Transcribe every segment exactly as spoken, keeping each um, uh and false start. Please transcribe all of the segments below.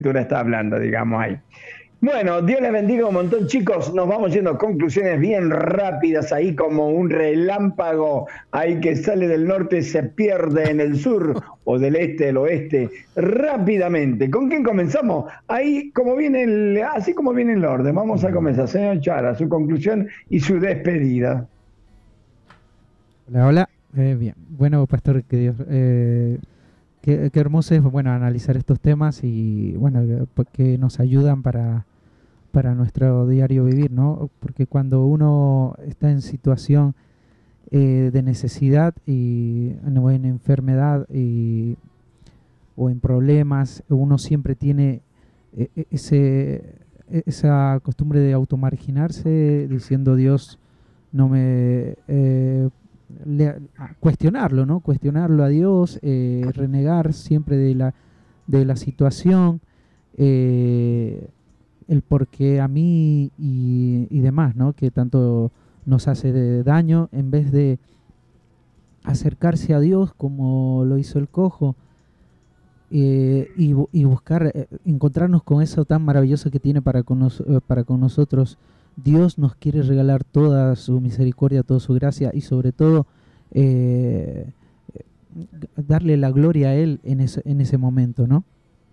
está hablando, digamos ahí. Bueno, Dios les bendiga un montón, chicos. Nos vamos yendo a conclusiones bien rápidas, ahí como un relámpago, ahí que sale del norte, se pierde en el sur, o del este, del oeste, rápidamente. ¿Con quién comenzamos? Ahí, como viene el, así como viene el orden, vamos a comenzar. Señor Chara, su conclusión y su despedida. Hola, hola. Eh, bien, bueno, pastor, que Dios, eh, qué, qué hermoso es, bueno, analizar estos temas y, bueno, que, que nos ayudan para para nuestro diario vivir, ¿no? Porque cuando uno está en situación eh, de necesidad y o en enfermedad y, o en problemas, uno siempre tiene eh, ese, esa costumbre de automarginarse diciendo Dios no me... Eh, le, cuestionarlo, ¿no? Cuestionarlo a Dios, eh, renegar siempre de la, de la situación, eh, el por qué a mí y, y demás, ¿no? Que tanto nos hace de daño, en vez de acercarse a Dios como lo hizo el cojo, eh, y, y buscar, eh, encontrarnos con eso tan maravilloso que tiene para con, nos, eh, para con nosotros. Dios nos quiere regalar toda su misericordia, toda su gracia y sobre todo eh, darle la gloria a Él en ese, en ese momento, ¿no?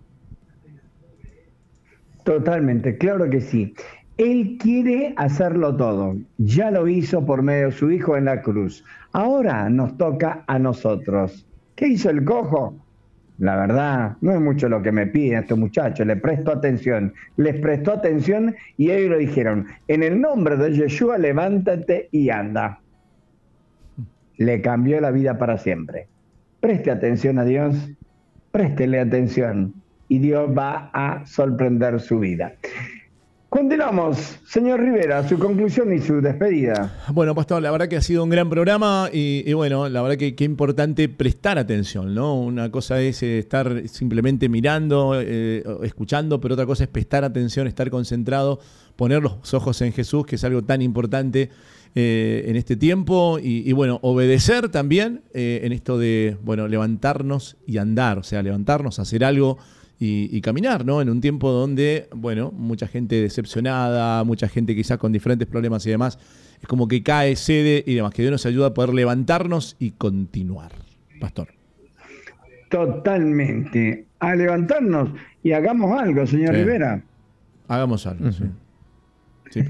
Totalmente, claro que sí. Él quiere hacerlo todo. Ya lo hizo por medio de su Hijo en la cruz. Ahora nos toca a nosotros. ¿Qué hizo el cojo? La verdad, no es mucho lo que me piden estos muchachos. Le presto atención. Les prestó atención y ellos le dijeron, en el nombre de Yeshua, levántate y anda. Le cambió la vida para siempre. Preste atención a Dios. Préstele atención. Y Dios va a sorprender su vida. Continuamos, señor Rivera, su conclusión y su despedida. Bueno, pastor, la verdad que ha sido un gran programa y, y bueno, la verdad que qué importante prestar atención, ¿no? Una cosa es eh, estar simplemente mirando, eh, escuchando, pero otra cosa es prestar atención, estar concentrado, poner los ojos en Jesús, que es algo tan importante eh, en este tiempo y, y bueno, obedecer también eh, en esto de, bueno, levantarnos y andar, o sea, levantarnos, hacer algo. Y, y caminar, ¿no? En un tiempo donde, bueno, mucha gente decepcionada, mucha gente quizás con diferentes problemas y demás, es como que cae, cede y demás. Que Dios nos ayuda a poder levantarnos y continuar. Pastor. Totalmente. A levantarnos y hagamos algo, señor Sí. Rivera. Hagamos algo, uh-huh. sí. sí.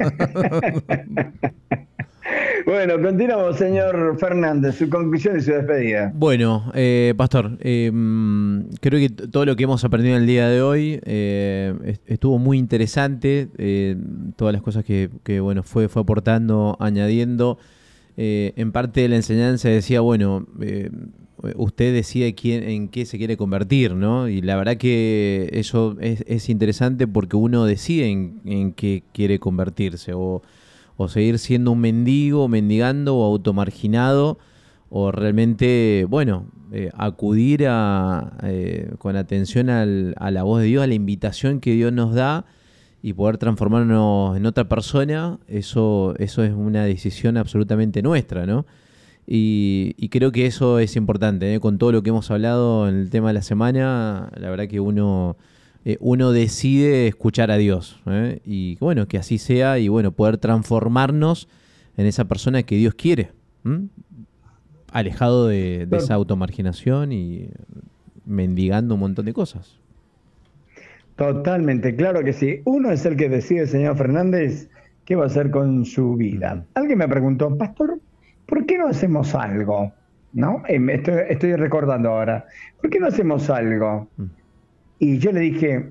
Bueno, continuamos, señor Fernández, su conclusión y su despedida. Bueno, eh, pastor, eh, creo que todo lo que hemos aprendido en el día de hoy eh, estuvo muy interesante, eh, todas las cosas que, que bueno, fue, fue aportando, añadiendo. Eh, en parte de la enseñanza decía, bueno, eh, usted decide quién, en qué se quiere convertir, ¿no? Y la verdad que eso es, es interesante porque uno decide en, en qué quiere convertirse, o o seguir siendo un mendigo, mendigando o automarginado, o realmente, bueno, eh, acudir a, eh, con atención al, a la voz de Dios, a la invitación que Dios nos da y poder transformarnos en otra persona. Eso, eso es una decisión absolutamente nuestra, ¿no? Y, y creo que eso es importante, ¿eh? Con todo lo que hemos hablado en el tema de la semana, la verdad que uno... Eh, uno decide escuchar a Dios, ¿eh? Y bueno, que así sea y bueno, poder transformarnos en esa persona que Dios quiere, ¿m? Alejado de, de esa automarginación y mendigando un montón de cosas. Totalmente, claro que sí. Uno es el que decide, señor Fernández, qué va a hacer con su vida. Uh-huh. Alguien me preguntó, pastor, ¿por qué no hacemos algo? ¿No? Eh, estoy, estoy recordando ahora. ¿Por qué no hacemos algo? Uh-huh. Y yo le dije,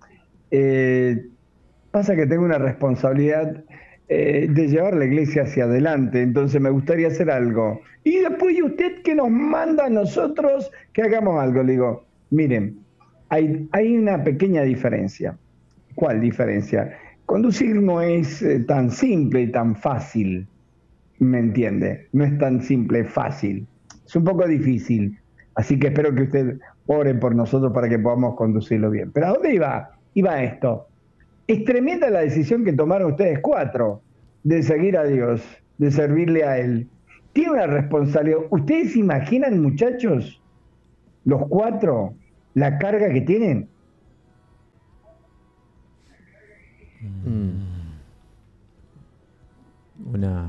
eh, pasa que tengo una responsabilidad eh, de llevar la iglesia hacia adelante, entonces me gustaría hacer algo. Y después, ¿y usted que nos manda a nosotros que hagamos algo? Le digo, miren, hay, hay una pequeña diferencia. ¿Cuál diferencia? Conducir no es eh, tan simple y tan fácil, ¿me entiende? No es tan simple, es fácil. Es un poco difícil. Así que espero que usted ore por nosotros para que podamos conducirlo bien. ¿Pero a dónde iba? Iba esto. Es tremenda la decisión que tomaron ustedes cuatro de seguir a Dios, de servirle a Él. Tiene una responsabilidad. ¿Ustedes se imaginan, muchachos, los cuatro, la carga que tienen?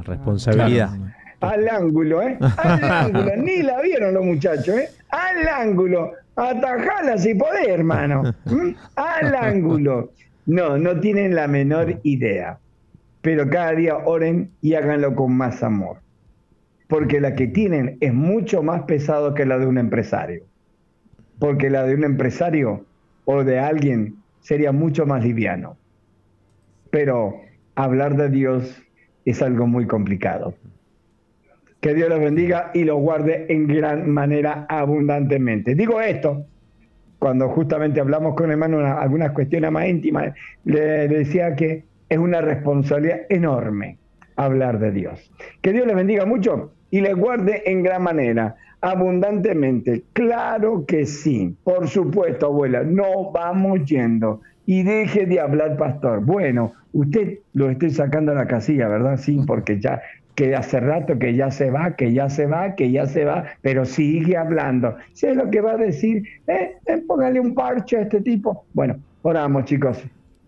responsabilidad. Claro. Al ángulo, ¿eh? Al ángulo. Ni la vieron los muchachos, ¿eh? Al ángulo. Atajala si podés, hermano. ¿Mm? Al ángulo. No, no tienen la menor idea. Pero cada día oren y háganlo con más amor. Porque la que tienen es mucho más pesado que la de un empresario. Porque la de un empresario o de alguien sería mucho más liviano. Pero hablar de Dios es algo muy complicado. Que Dios los bendiga y los guarde en gran manera abundantemente. Digo esto, cuando justamente hablamos con el hermano una, algunas cuestiones más íntimas, le, le decía que es una responsabilidad enorme hablar de Dios. Que Dios les bendiga mucho y les guarde en gran manera, abundantemente. Claro que sí, por supuesto, abuela, no vamos yendo. Y deje de hablar, pastor. Bueno, usted lo estoy sacando a la casilla, ¿verdad? Sí, porque ya... que hace rato que ya se va, que ya se va, que ya se va, pero sigue hablando. ¿Sé lo que va a decir? Eh, eh, póngale un parche a este tipo. Bueno, oramos, chicos.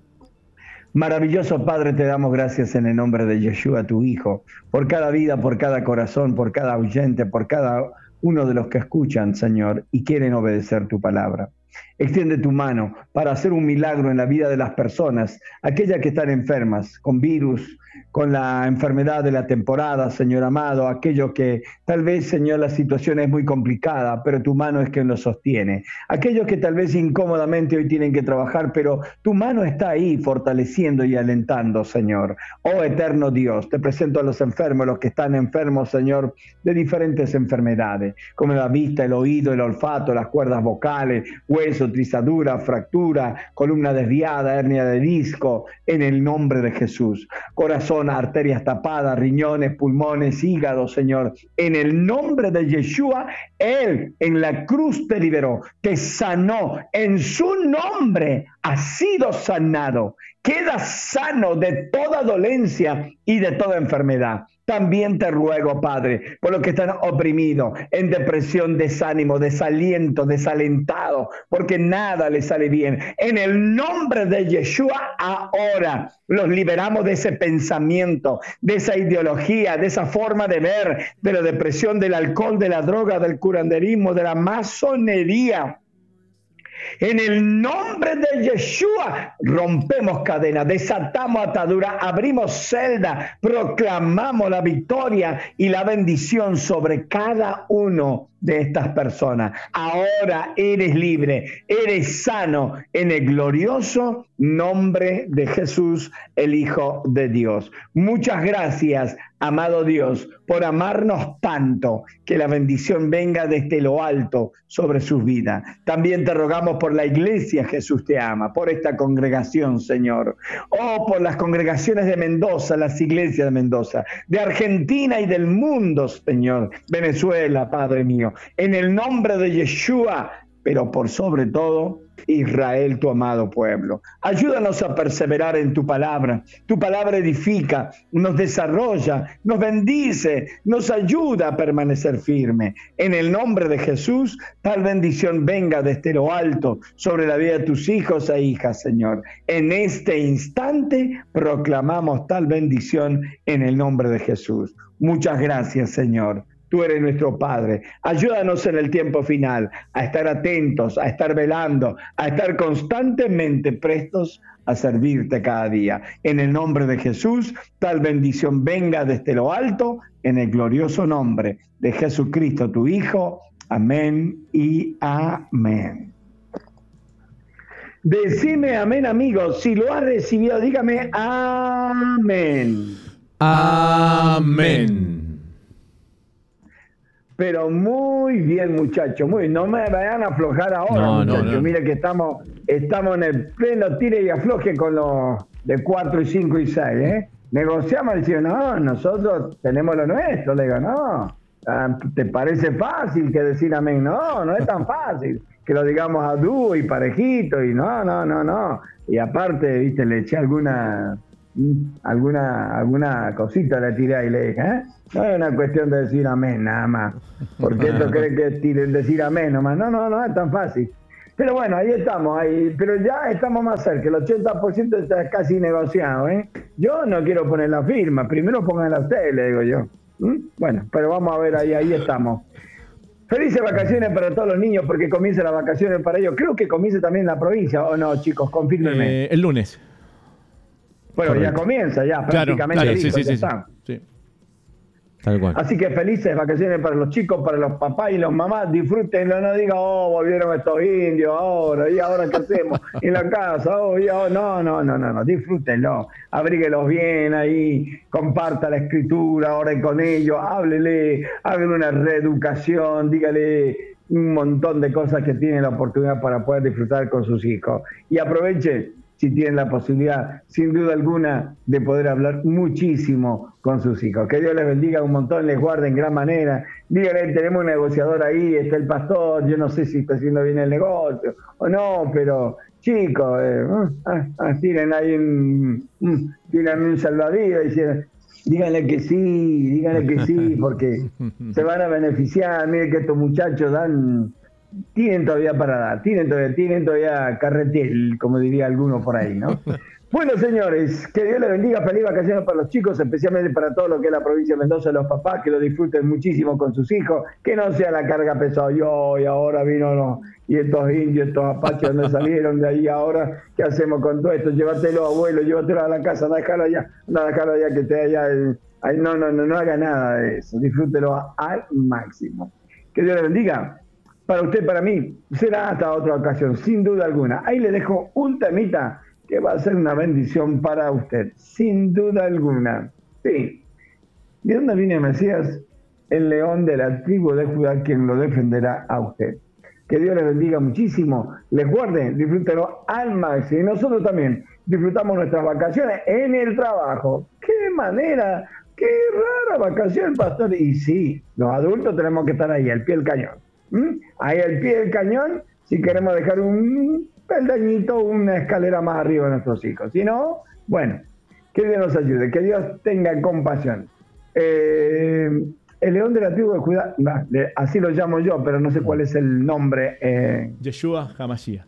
Maravilloso Padre, te damos gracias en el nombre de Yeshua, tu Hijo, por cada vida, por cada corazón, por cada oyente, por cada uno de los que escuchan, Señor, y quieren obedecer tu palabra. Extiende tu mano para hacer un milagro en la vida de las personas, aquellas que están enfermas, con virus, con la enfermedad de la temporada, Señor amado, aquellos que tal vez, Señor, la situación es muy complicada, pero tu mano es quien los sostiene. Aquellos que tal vez incómodamente hoy tienen que trabajar, pero tu mano está ahí fortaleciendo y alentando, Señor. Oh eterno Dios, te presento a los enfermos, los que están enfermos, Señor, de diferentes enfermedades, como la vista, el oído, el olfato, las cuerdas vocales, hueso, trizadura, fractura, columna desviada, hernia de disco, en el nombre de Jesús. Corazón, arterias tapadas, riñones, pulmones, hígado, Señor. En el nombre de Yeshua, Él en la cruz te liberó, te sanó. En su nombre has sido sanado. Queda sano de toda dolencia y de toda enfermedad. También te ruego, Padre, por los que están oprimidos, en depresión, desánimo, desaliento, desalentado, porque nada les sale bien. En el nombre de Yeshua, ahora los liberamos de ese pensamiento, de esa ideología, de esa forma de ver, de la depresión, del alcohol, de la droga, del curanderismo, de la masonería. En el nombre de Yeshua rompemos cadenas, desatamos ataduras, abrimos celdas, proclamamos la victoria y la bendición sobre cada uno de estas personas. Ahora eres libre, eres sano en el glorioso nombre de Jesús, el Hijo de Dios. Muchas gracias, amado Dios, por amarnos tanto, que la bendición venga desde lo alto sobre sus vidas. También te rogamos por la iglesia, Jesús te ama, por esta congregación, Señor. Oh, por las congregaciones de Mendoza, las iglesias de Mendoza, de Argentina y del mundo, Señor. Venezuela, Padre mío. En el nombre de Yeshua, pero por sobre todo, Israel, tu amado pueblo. Ayúdanos a perseverar en tu palabra. Tu palabra edifica, nos desarrolla, nos bendice, nos ayuda a permanecer firme. En el nombre de Jesús, tal bendición venga desde lo alto sobre la vida de tus hijos e hijas, Señor. En este instante proclamamos tal bendición en el nombre de Jesús. Muchas gracias, Señor. Tú eres nuestro Padre. Ayúdanos en el tiempo final a estar atentos, a estar velando, a estar constantemente prestos a servirte cada día. En el nombre de Jesús, tal bendición venga desde lo alto, en el glorioso nombre de Jesucristo, tu Hijo. Amén y amén. Decime amén, amigos. Si lo has recibido, dígame amén. Amén. Pero muy bien, muchachos, muy bien. No me vayan a aflojar ahora, no, muchachos. No, no. Mire que estamos, estamos en el pleno tire y afloje con los de cuatro y cinco y seis, ¿eh? Negociamos y decimos, no, nosotros tenemos lo nuestro. Le digo, no, ¿te parece fácil que decir amén? No, no es tan fácil que lo digamos a dúo y parejito y no, no, no, no. Y aparte, viste, le eché alguna... alguna alguna cosita le tiré y le dije, ¿eh? No es una cuestión de decir amén nada más, porque esto cree que es decir amén nomás, no, no, no es tan fácil. Pero bueno, ahí estamos, ahí, pero ya estamos más cerca, el ochenta por ciento está casi negociado, ¿eh? Yo no quiero poner la firma, primero pónganla ustedes, le digo yo. ¿Mm? Bueno, pero vamos a ver, ahí, ahí estamos. Felices vacaciones para todos los niños, porque comienzan las vacaciones para ellos. Creo que comienza también en la provincia, ¿o no, chicos? Confírmenme. Eh, el lunes. Bueno, correcto. Ya comienza, ya prácticamente. Claro, claro, dijo, sí, sí, ya sí, está. sí. Tal cual. Así que felices vacaciones para los chicos, para los papás y los mamás. Disfrútenlo, no digan, oh, volvieron estos indios ahora, ¿y ahora qué hacemos? En la casa, oh, y ahora. No, no, no, no, no, disfrútenlo. Abríguelos bien ahí, comparta la escritura, oren con ellos, háblele, hagan una reeducación, dígale un montón de cosas que tienen la oportunidad para poder disfrutar con sus hijos. Y aprovechen, si tienen la posibilidad, sin duda alguna, de poder hablar muchísimo con sus hijos. Que Dios les bendiga un montón, les guarde en gran manera. Díganle, tenemos un negociador ahí, está el pastor, yo no sé si está haciendo bien el negocio o no, pero chicos, eh, ah, ah, tiren ahí un, un, tiren un salvavidas y dicen, díganle que sí, díganle que sí, porque se van a beneficiar. Miren que estos muchachos dan... Tienen todavía para dar, tienen todavía, tienen todavía carretel, como diría alguno por ahí, ¿no? Bueno, señores, que Dios les bendiga, feliz vacaciones para los chicos, especialmente para todo lo que es la provincia de Mendoza, los papás, que lo disfruten muchísimo con sus hijos, que no sea la carga pesada. Yo, y ahora vino los, y estos indios, estos apaches, donde salieron de ahí ahora, ¿qué hacemos con todo esto? Llévatelo, abuelo, llévatelo a la casa, anda a dejarlo allá, anda a dejarlo allá, que esté allá, el, ahí, no, no, no, no haga nada de eso, disfrútelo al máximo. Que Dios les bendiga. Para usted, para mí, será hasta otra ocasión, sin duda alguna. Ahí le dejo un temita que va a ser una bendición para usted, sin duda alguna. Sí. ¿De dónde viene Mesías? El león de la tribu de Judá, quien lo defenderá a usted. Que Dios les bendiga muchísimo, les guarde, disfrútenlo al máximo. Y nosotros también disfrutamos nuestras vacaciones en el trabajo. ¡Qué manera! ¡Qué rara vacación, pastor! Y sí, los adultos tenemos que estar ahí, al pie del cañón. ¿Mm? Ahí al pie del cañón, si queremos dejar un peldañito, una escalera más arriba de nuestros hijos. Si no, bueno, que Dios nos ayude, que Dios tenga compasión. Eh, el león de la tribu de Judá, así lo llamo yo, pero no sé cuál es el nombre. Eh, Yeshua Hamashiach.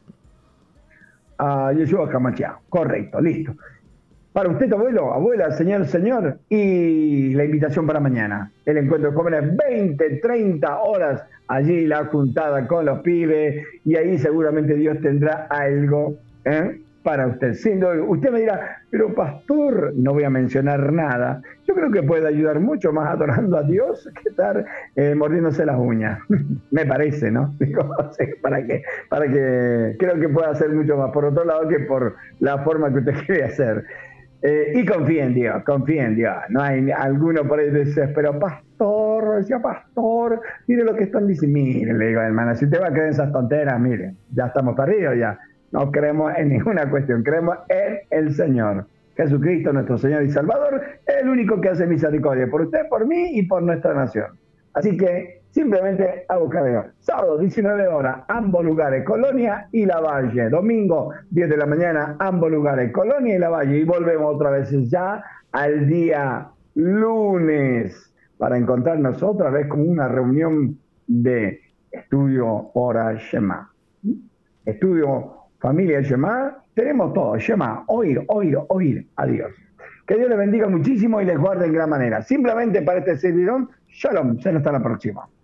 Uh, Yeshua Hamashiach, correcto, listo. Para usted, abuelo, abuela, señor, señor, y la invitación para mañana. El encuentro de jóvenes, veinte, treinta horas, allí la juntada con los pibes, y ahí seguramente Dios tendrá algo ¿eh? para usted. Sin duda, usted me dirá, pero pastor, no voy a mencionar nada. Yo creo que puede ayudar mucho más adorando a Dios que estar eh, mordiéndose las uñas. Me parece, ¿no? Digo, o sea, para que, para que, creo que puede hacer mucho más por otro lado que por la forma que usted quiere hacer. Eh, y confía en Dios, confía en Dios. No hay alguno por ahí desesperado. Pastor, decía pastor, mire lo que están diciendo. Mire, le digo, hermana, si usted va a creer en esas tonteras, mire, ya estamos perdidos ya. No creemos en ninguna cuestión, creemos en el Señor. Jesucristo, nuestro Señor y Salvador, es el único que hace misericordia por usted, por mí y por nuestra nación. Así que simplemente a buscar a Dios. Sábado, diecinueve horas, ambos lugares, Colonia y La Valle. Domingo, diez de la mañana, ambos lugares, Colonia y La Valle. Y volvemos otra vez ya al día lunes para encontrarnos otra vez con una reunión de estudio Hora Shema. Estudio Familia Shema. Tenemos todo, Shema, oír, oír, oír a Dios. Que Dios les bendiga muchísimo y les guarde en gran manera. Simplemente para este servidor, Shalom, se nos está la próxima.